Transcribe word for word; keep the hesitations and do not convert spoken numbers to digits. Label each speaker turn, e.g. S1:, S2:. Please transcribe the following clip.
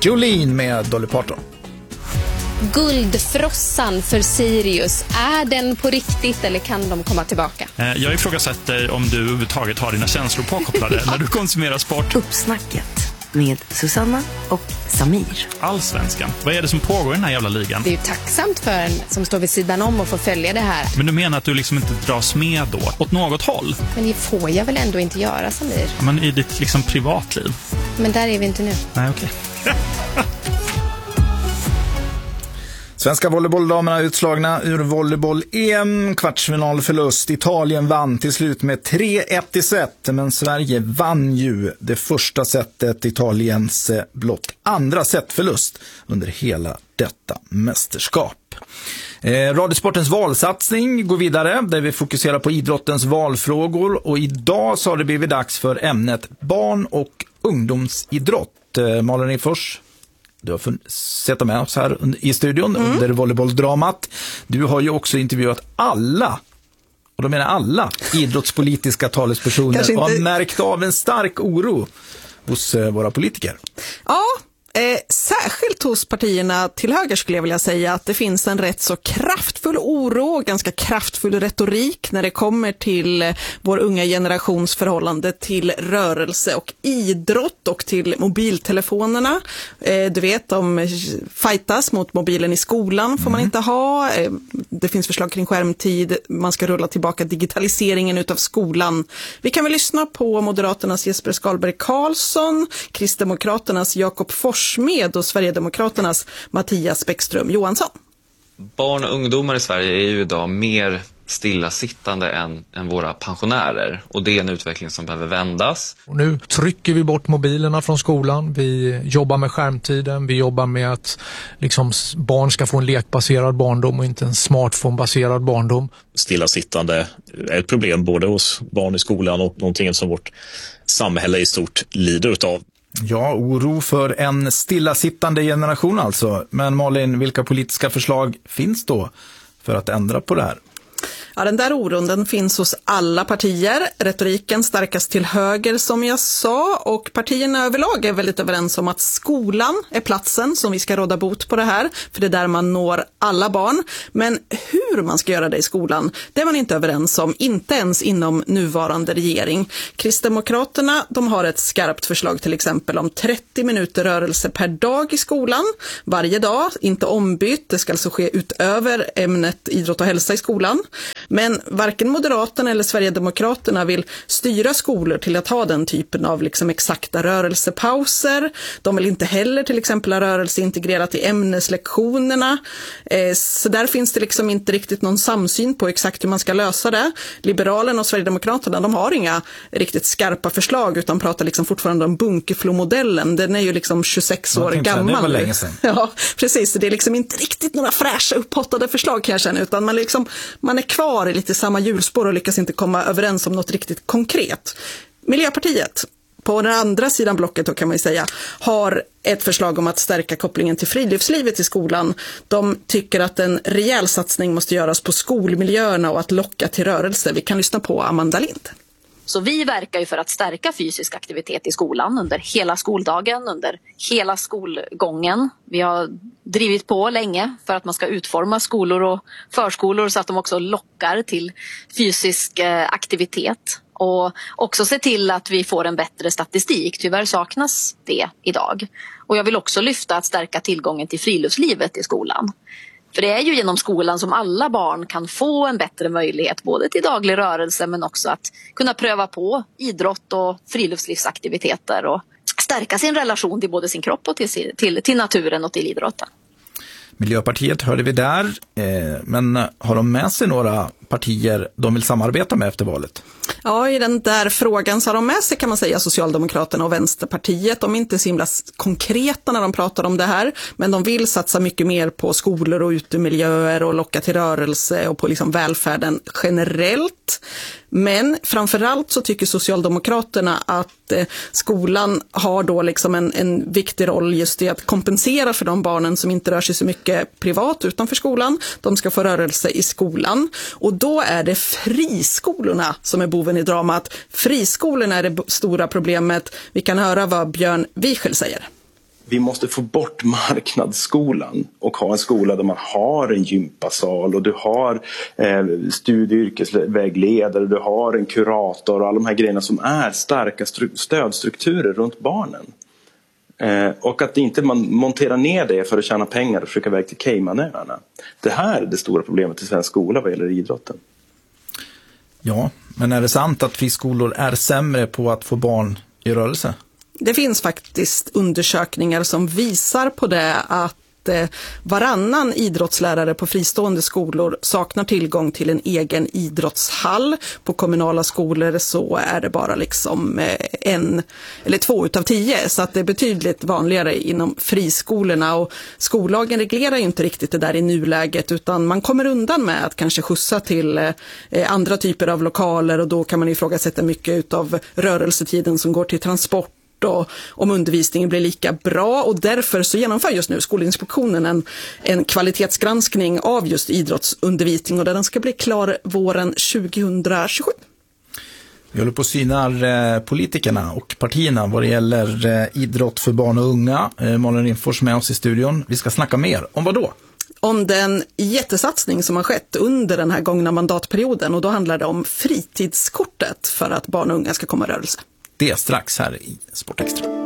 S1: Jolene med Dolly Parton.
S2: Guldfrossan för Sirius, är den på riktigt eller kan de komma tillbaka?
S3: Jag ifrågasätter om du överhuvudtaget har dina känslor påkopplade när du konsumerar sport.
S4: Uppsnacket med Susanna och Samir.
S3: Allsvenskan. Vad är det som pågår i den här jävla ligan?
S2: Det är ju tacksamt för en som står vid sidan om och får följa det här.
S3: Men du menar att du liksom inte dras med då? Åt något håll?
S2: Men det får jag väl ändå inte göra, Samir?
S3: Men i ditt liksom privatliv?
S2: Men där är vi inte nu.
S3: Nej, okej. Okay.
S1: Svenska volleybolldamerna utslagna ur volleyboll-E M. Kvartsfinalförlust. Italien vann till slut med tre ett i set. Men Sverige vann ju det första setet, Italiens blott andra setförlust under hela detta mästerskap. Eh, Radiosportens valsatsning går vidare där vi fokuserar på idrottens valfrågor. Och idag så har det blivit dags för ämnet barn- och ungdomsidrott. Eh, Malin Ifors, du har sett med oss här i studion mm. under volleybolldramat. Du har ju också intervjuat alla, och då menar alla, idrottspolitiska talespersoner inte... och har märkt av en stark oro hos våra politiker.
S5: Ja, Eh, särskilt hos partierna till höger skulle jag vilja säga att det finns en rätt så kraftfull oro och ganska kraftfull retorik när det kommer till vår unga generations förhållande till rörelse och idrott och till mobiltelefonerna. Eh, du vet, de fightas mot mobilen i skolan får man inte ha. Eh, det finns förslag kring skärmtid. Man ska rulla tillbaka digitaliseringen utav skolan. Vi kan väl lyssna på Moderaternas Jesper Skalberg Karlsson, Kristdemokraternas Jakob Fors med och Sverigedemokraternas Mattias Bäckström Johansson.
S6: Barn och ungdomar i Sverige är ju idag mer stillasittande än, än våra pensionärer. Och det är en utveckling som behöver vändas.
S7: Och nu trycker vi bort mobilerna från skolan. Vi jobbar med skärmtiden. Vi jobbar med att liksom, barn ska få en lekbaserad barndom och inte en smartphone-baserad barndom.
S8: Stillasittande är ett problem både hos barn i skolan och någonting som vårt samhälle i stort lider utav.
S1: Ja, oro för en stillasittande generation alltså. Men Malin, vilka politiska förslag finns då för att ändra på det här?
S5: Ja, den där oron den finns hos alla partier. Retoriken starkast till höger som jag sa och partierna överlag är väldigt överens om att skolan är platsen som vi ska råda bot på det här. För det är där man når alla barn. Men hur man ska göra det i skolan, det är man inte överens om. Inte ens inom nuvarande regering. Kristdemokraterna, de har ett skarpt förslag till exempel om trettio minuter rörelse per dag i skolan. Varje dag, inte ombytt. Det ska alltså ske utöver ämnet idrott och hälsa i skolan. Men varken Moderaterna eller Sverigedemokraterna vill styra skolor till att ha den typen av liksom exakta rörelsepauser. De vill inte heller till exempel ha rörelse integrerat i ämneslektionerna. Eh, så där finns det liksom inte riktigt någon samsyn på exakt hur man ska lösa det. Liberalerna och Sverigedemokraterna, de har inga riktigt skarpa förslag utan pratar liksom fortfarande om Bunkeflo-modellen. Den är ju liksom tjugosex år gammal.
S1: Det var länge sedan.
S5: Ja, precis. Det är liksom inte riktigt några fräscha upphottade förslag kan jag känna, utan man, liksom, man är kvar i lite samma hjulspår och lyckas inte komma överens om något riktigt konkret. Miljöpartiet, på den andra sidan blocket då kan man ju säga, har ett förslag om att stärka kopplingen till friluftslivet i skolan. De tycker att en rejäl satsning måste göras på skolmiljöerna och att locka till rörelse. Vi kan lyssna på Amanda Lind.
S9: Så vi verkar ju för att stärka fysisk aktivitet i skolan under hela skoldagen, under hela skolgången. Vi har drivit på länge för att man ska utforma skolor och förskolor så att de också lockar till fysisk aktivitet. Och också se till att vi får en bättre statistik. Tyvärr saknas det idag. Och jag vill också lyfta att stärka tillgången till friluftslivet i skolan. För det är ju genom skolan som alla barn kan få en bättre möjlighet både till daglig rörelse men också att kunna pröva på idrott och friluftslivsaktiviteter och stärka sin relation till både sin kropp och till, till, till naturen och till idrotten.
S1: Miljöpartiet hörde vi där, eh, men har de med sig några partier de vill samarbeta med efter valet?
S5: Ja, i den där frågan så har de med sig kan man säga Socialdemokraterna och Vänsterpartiet. De är inte så himla konkreta när de pratar om det här, men de vill satsa mycket mer på skolor och utemiljöer och locka till rörelse och på liksom välfärden generellt. Men framförallt så tycker Socialdemokraterna att eh, skolan har då liksom en, en viktig roll just i att kompensera för de barnen som inte rör sig så mycket privat utanför skolan. De ska få rörelse i skolan. Och då är det friskolorna som är boven i dramat. Friskolorna är det stora problemet. Vi kan höra vad Björn Wiechel säger.
S10: vi måste få bort marknadsskolan och ha en skola där man har en gympasal och du har eh, studie- och yrkesvägledare, du har en kurator och alla de här grejerna som är starka stru- stödstrukturer runt barnen. Eh, och att inte man monterar ner det för att tjäna pengar och försöka iväg till Caymanöarna. Det här är det stora problemet i svensk skola vad gäller idrotten.
S1: Ja, men är det sant att friskolor är sämre på att få barn i rörelse?
S5: Det finns faktiskt undersökningar som visar på det, att varannan idrottslärare på fristående skolor saknar tillgång till en egen idrottshall. På kommunala skolor så är det bara liksom en eller två utav tio, så att det är betydligt vanligare inom friskolorna, och skollagen reglerar ju inte riktigt det där i nuläget, utan man kommer undan med att kanske skjutsa till andra typer av lokaler, och då kan man ifrågasätta mycket utav rörelsetiden som går till transport och om undervisningen blir lika bra, och därför så genomför just nu Skolinspektionen en, en kvalitetsgranskning av just idrottsundervisning, och där den ska bli klar våren tjugohundratjugosju.
S1: Vi håller på att synar eh, politikerna och partierna vad det gäller eh, idrott för barn och unga. Eh, Malin Rimfors med oss i studion. Vi ska snacka mer. Om vad då?
S5: Om den jättesatsning som har skett under den här gångna mandatperioden, och då handlar det om fritidskortet för att barn och unga ska komma i rörelse.
S1: Det är strax här i Sportextra.